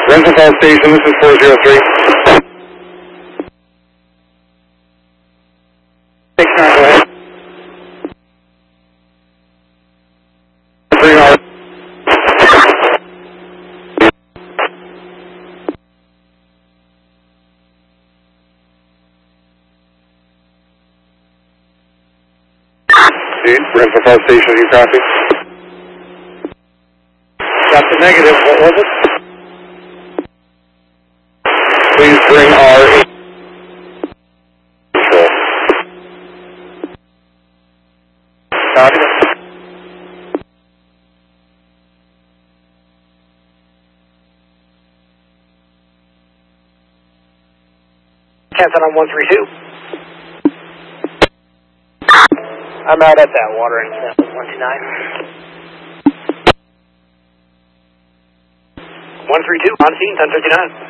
Rental call station, this is 403. 69, go ahead. 3 hours. Rental call station, you copy? Got the negative, what was it? Please bring our control. Copy. Captain on 132. I'm out at that water in 129. 132 on scene, 1059.